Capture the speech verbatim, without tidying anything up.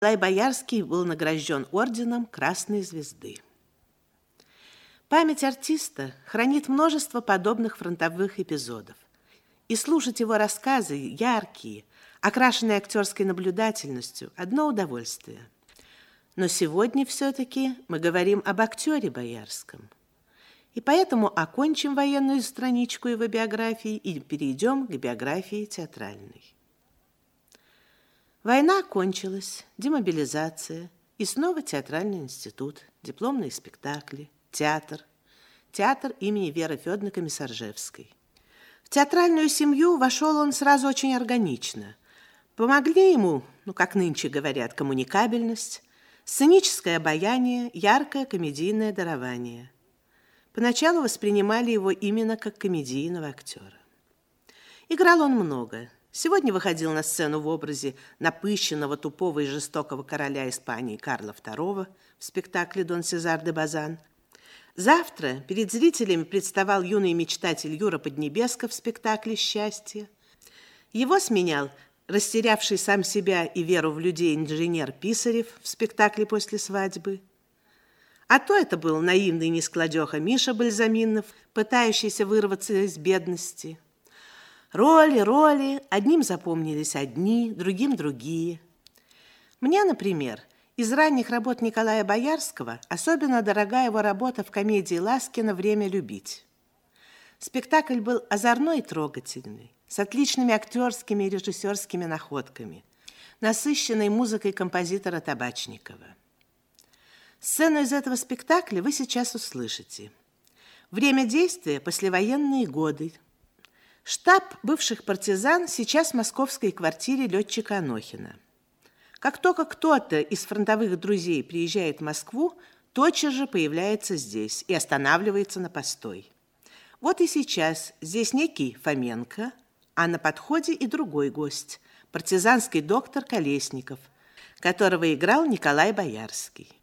Николай Боярский был награжден орденом Красной Звезды. Память артиста хранит множество подобных фронтовых эпизодов. И слушать его рассказы, яркие, окрашенные актерской наблюдательностью, одно удовольствие. Но сегодня все-таки мы говорим об актере Боярском. И поэтому окончим военную страничку его биографии и перейдем к биографии театральной. Война окончилась, демобилизация, и снова театральный институт, дипломные спектакли, театр, театр имени Веры Федоровны Комиссаржевской. В театральную семью вошел он сразу очень органично. Помогли ему, ну, как нынче говорят, коммуникабельность, сценическое обаяние, яркое комедийное дарование. Поначалу воспринимали его именно как комедийного актера. Играл он много. Сегодня выходил на сцену в образе напыщенного, тупого и жестокого короля Испании Карла второго в спектакле «Дон Сезар де Базан». Завтра перед зрителями представал юный мечтатель Юра Поднебеско в спектакле «Счастье». Его сменял растерявший сам себя и веру в людей инженер Писарев в спектакле «После свадьбы». А то это был наивный нескладеха Миша Бальзаминов, пытающийся вырваться из бедности. Роли, роли, одним запомнились одни, другим другие. Мне, например, из ранних работ Николая Боярского особенно дорога его работа в комедии Ласкина «Время любить». Спектакль был озорной и трогательный, с отличными актерскими и режиссерскими находками, насыщенной музыкой композитора Табачникова. Сцену из этого спектакля вы сейчас услышите. Время действия – послевоенные годы. Штаб бывших партизан сейчас в московской квартире летчика Анохина. Как только кто-то из фронтовых друзей приезжает в Москву, тотчас же появляется здесь и останавливается на постой. Вот и сейчас здесь некий Фоменко, а на подходе и другой гость, партизанский доктор Колесников, которого играл Николай Боярский.